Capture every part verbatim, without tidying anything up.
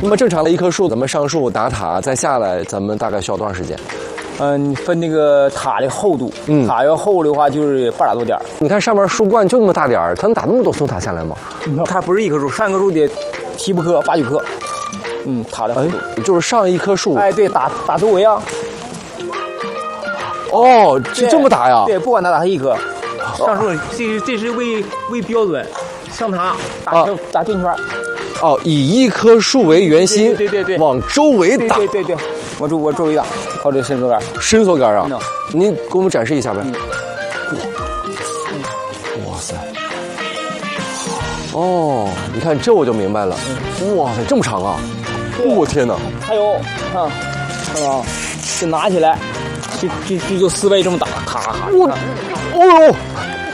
那么正常的一棵树，咱们上树打塔再下来，咱们大概需要多长时间？ 嗯，你分那个塔的厚度， 嗯塔要厚的话就是半打多点儿。 你看上面树冠就那么大点儿，它能打那么多松塔下来吗？ 它不是一棵树，上一棵树得七八棵、八九棵。嗯，塔的厚度。 哎，就是上一棵树。 哎，对，打打周围啊。 哦，就这么打呀？ 对，不管它打它一棵。上树，这这是为为标准，上塔打成打圈圈。 哦，以一棵树为圆心， 对对对， 往周围打。 对对对，往周我周围打，靠这伸缩杆。 伸缩杆啊！您给我们展示一下呗。哇塞！哦，你看这我就明白了。哇塞，这么长啊！我天哪！ 还有，看，看啊，这拿起来，就就就就思维这么打，咔咔。 我，哦呦！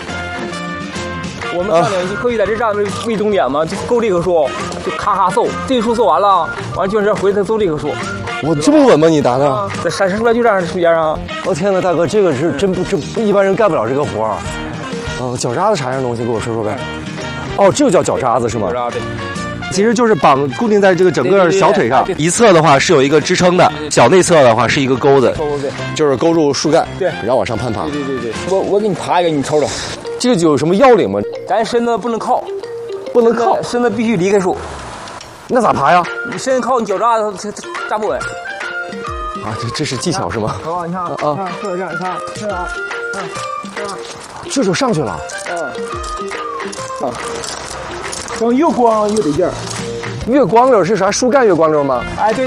我们上点就可以在这站位位终点嘛，就够这棵树，就咔咔搜，这个树搜完了，完了就是回头搜这棵树。 我这么稳吗？你打的？ 在闪出来就这样树尖上。 我天哪，大哥，这个是真不真一般人干不了这个活儿。哦，脚扎子啥样东西？给我说说呗。哦，这就叫脚扎子是吗？ 脚扎对。 其实就是绑固定在这个整个小腿上，一侧的话是有一个支撑的，脚内侧的话是一个钩子，就是勾住树干， 对， 然后往上攀爬。 对对对对，我我给你爬一个，你瞅瞅。 这个有什么要领吗？ 咱身子不能靠， 不能靠， 身子必须离开树。 那咋爬呀？ 你身子靠，你脚扎子扎不稳。 啊，这这是技巧是吗？ 好，你看啊，啊，这样，你看，这样，看，这样， 这就上去了。 嗯，啊。然后越光越得劲儿， 越光溜是啥？树干越光溜吗？ 哎，对。